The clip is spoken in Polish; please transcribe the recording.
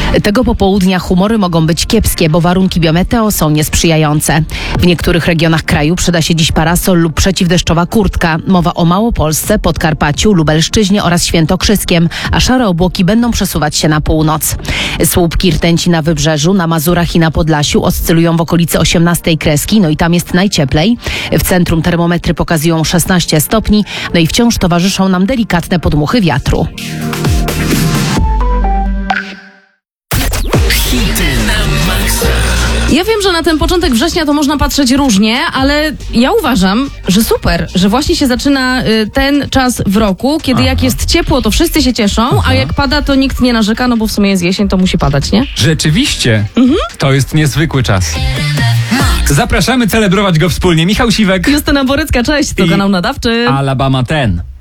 Tego popołudnia humory mogą być kiepskie, bo warunki biometeo są niesprzyjające. W niektórych regionach kraju przyda się dziś parasol lub przeciwdeszczowa kurtka. Mowa o Małopolsce, Podkarpaciu, Lubelszczyźnie oraz Świętokrzyskiem, a szare obłoki będą przesuwać się na północ. Słupki rtęci na Wybrzeżu, na Mazurach i na Podlasiu oscylują w okolicy 18 kreski, no i tam jest najcieplej. W centrum termometry pokazują 16 stopni, no i wciąż towarzyszą nam delikatne podmuchy wiatru. Ja wiem, że na ten początek września to można patrzeć różnie, ale ja uważam, że super, że właśnie się zaczyna ten czas w roku, kiedy jak jest ciepło, to wszyscy się cieszą, a jak pada, to nikt nie narzeka, no bo w sumie jest jesień, to musi padać, nie? Rzeczywiście, to jest niezwykły czas. Zapraszamy celebrować go wspólnie. Michał Siwek, Justyna Borycka, cześć, to I kanał nadawczy. Alabama 10.